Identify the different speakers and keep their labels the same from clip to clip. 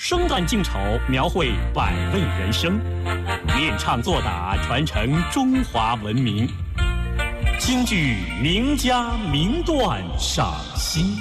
Speaker 1: 生旦净丑，描绘百味人生，练唱作打，传承中华文明。京剧名家名段赏析。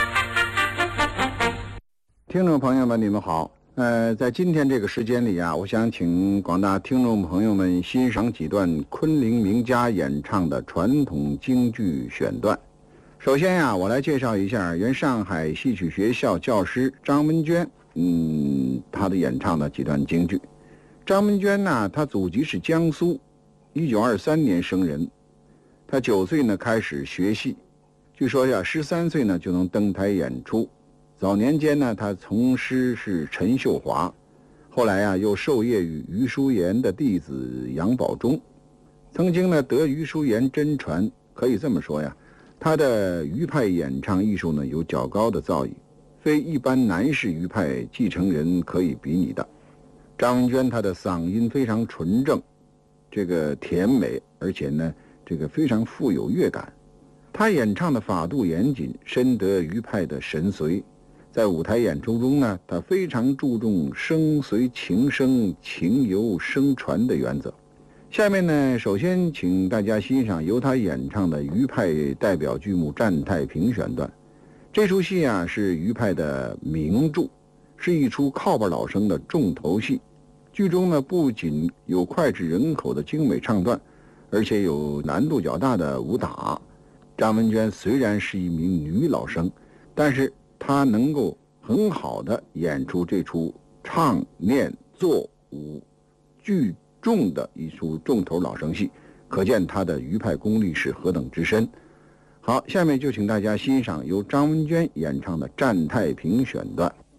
Speaker 2: 听众朋友们，你们好。在今天这个时间里啊，我想请广大听众朋友们欣赏几段昆凌名家演唱的传统京剧选段。首先呀，我来介绍一下原上海戏曲学校教师张文娟，她的演唱的几段京剧。张文娟呢，她祖籍是江苏，1923年生人。她9岁呢开始学戏，据说呀13岁呢就能登台演出。早年间呢，他从师是陈秀华，后来啊又授业于余叔岩的弟子杨宝忠，曾经呢得余叔岩真传。可以这么说呀，他的余派演唱艺术呢有较高的造诣，非一般南式余派继承人可以比拟的。张文娟她的嗓音非常纯正，这个甜美，而且呢这个非常富有乐感。她演唱的法度严谨，深得余派的神髓。在舞台演出中呢，他非常注重声随情生、情由声传的原则。下面呢，首先请大家欣赏由他演唱的余派代表剧目《战太平》选段。这出戏啊是余派的名著，是一出靠本老生的重头戏。剧中呢不仅有脍炙人口的精美唱段，而且有难度较大的武打。张文娟虽然是一名女老生，但是他能够很好的演出这出唱念做武俱重的一出重头老生戏，可见他的余派功力是何等之深。好，下面就请大家欣赏由张文娟演唱的《战太平》选段。